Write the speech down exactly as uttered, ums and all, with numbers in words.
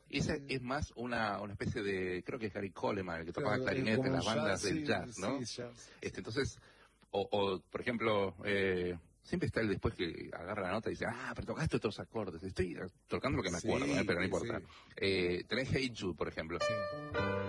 Y esa es más una, una especie de, creo que es Gary Coleman, el que tocaba clarinete en las bandas del jazz, ¿no? Sí, jazz. Este, entonces, o, o por ejemplo, eh, siempre está el después que agarra la nota y dice, ah, pero tocaste otros acordes. Estoy tocando lo que me acuerdo, Sí, eh, pero no sí, importa. sí. Eh, tenés Hey Jude, por ejemplo. Sí.